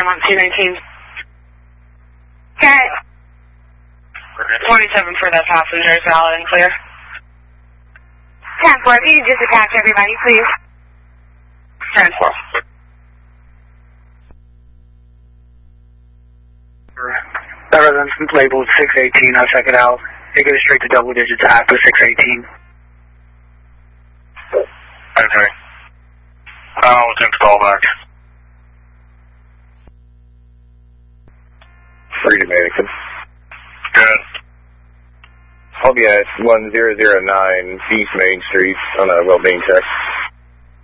on 219. Okay. 27 for that passenger is valid and clear. 10-4, if you can just attach everybody, please. 10-4. That residence labeled 618, I'll check it out. It goes straight to double digits after 618. Okay. I'll attempt to call back. Freedom Anakin. Good. I'll be at 1009 East Main Street on a well-being check.